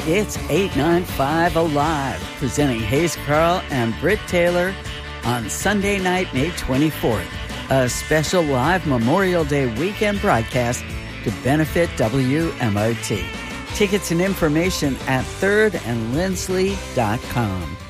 It's 895 Alive, presenting Hayes Carl and Britt Taylor on Sunday night, May 24th, a special live Memorial Day weekend broadcast to benefit WMOT. Tickets and information at thirdandlindsley.com.